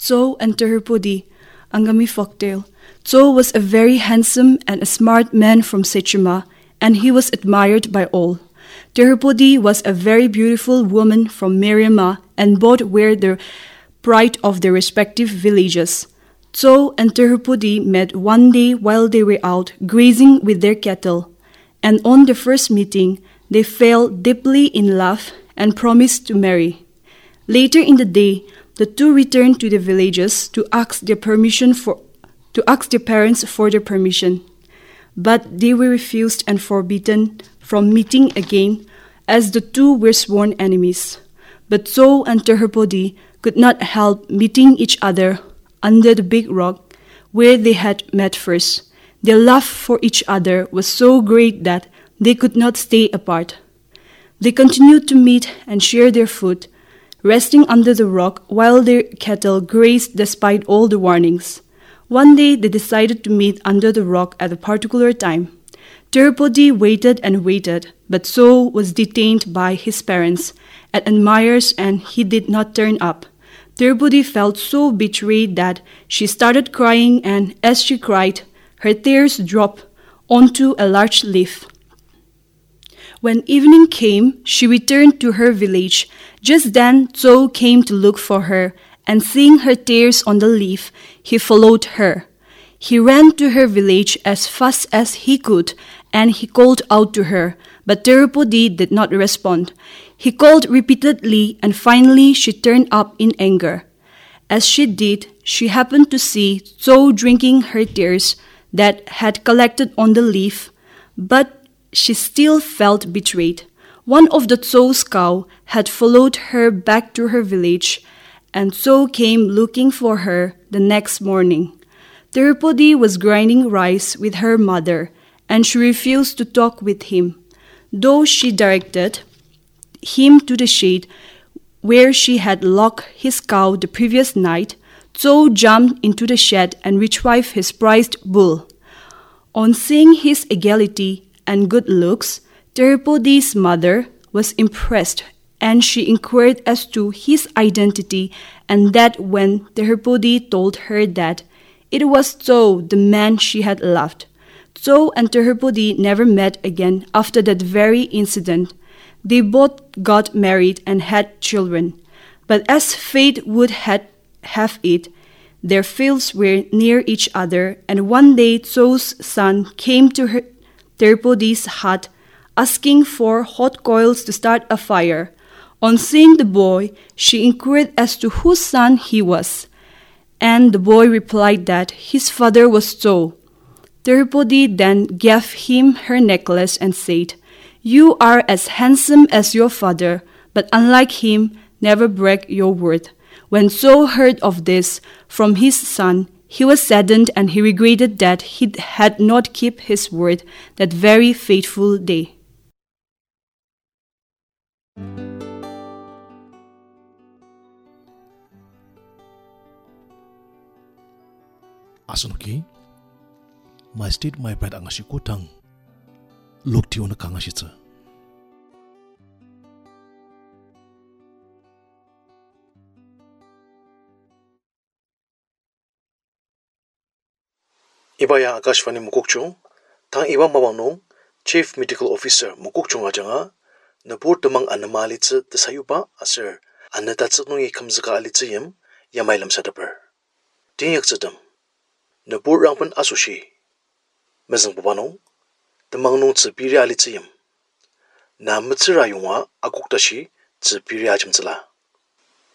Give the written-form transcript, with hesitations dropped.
Zhou and Terpodi, Angami folktale. Zhou was a very handsome and a smart man from Sechima, and he was admired by all. Terpodi was a very beautiful woman from Meriama, and both were the pride of their respective villages. Zhou and Terpodi met one day while they were out grazing with their cattle, and on the first meeting, they fell deeply in love and promised to marry. Later in the day, the two returned to the villages to ask their parents for their permission. But they were refused and forbidden from meeting again, as the two were sworn enemies. But Zhou and Terpodi could not help meeting each other under the big rock where they had met first. Their love for each other was so great that they could not stay apart. They continued to meet and share their food, resting under the rock while their cattle grazed despite all the warnings. One day they decided to meet under the rock at a particular time. Terpodi waited and waited, but Zhou was detained by his parents and admirers, and he did not turn up. Terpodi felt so betrayed that she started crying, and as she cried, her tears dropped onto a large leaf. When evening came, she returned to her village. Just then, Zhou came to look for her, and seeing her tears on the leaf, he followed her. He ran to her village as fast as he could, and he called out to her, but Terpodi did not respond. He called repeatedly, and finally she turned up in anger. As she did, she happened to see Zhou drinking her tears that had collected on the leaf, but she still felt betrayed. One of the Zhou's cows had followed her back to her village, and Zhou came looking for her the next morning. Terpodi was grinding rice with her mother, and she refused to talk with him. Though she directed him to the shade where she had locked his cow the previous night, Zhou jumped into the shed and retrieved his prized bull. On seeing his agility and good looks, Terpodi's mother was impressed, and she inquired as to his identity, and that when Terpodi told her that it was Zhou, the man she had loved. Zhou and Terpodi never met again after that very incident. They both got married and had children, but as fate would have it, their fields were near each other, and one day Zhou's son came to Terpodi's hut asking for hot coals to start a fire. On seeing the boy, she inquired as to whose son he was, and the boy replied that his father was Zhou. Terpodi then gave him her necklace and said, "You are as handsome as your father, but unlike him, never break your word." When Zhou heard of this from his son, he was saddened, and he regretted that he had not kept his word that very fateful day. Asunuki, my state my bad angashi kutang, look to you on a kangashitsa. Ibaya Akashvani Mukukchung, Tang Iwa Mawang Chief Medical Officer Mukukchung Ajanga, Napur Tamang Anamalitsa the Sayupa, Asir, Anatatsunu Kamzaka Alitsium, Yamailam Sataper. Tinyaxatam, Napur Rampan Asushi, Mezang Babano, the Mangno Tsipiri Alitsium, Na Mitsirayuma Akuktashi, Tsipiri Ajamzala.